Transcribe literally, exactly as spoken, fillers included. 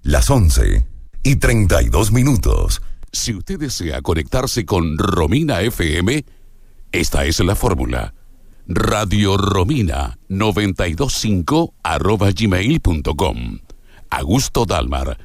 Las once y treinta y dos minutos. Si usted desea conectarse con Romina F M, esta es la fórmula. Radio Romina noventa y dos punto cinco arroba gmail punto com. Augusto Dalmar,